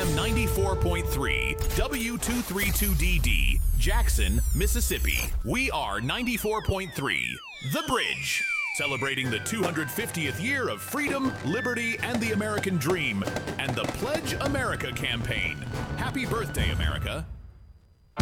FM 94.3, W232DD, Jackson, Mississippi. We are 94.3, The Bridge. Celebrating the 250th year of freedom, liberty, and the American dream, and the Pledge America campaign. Happy birthday, America.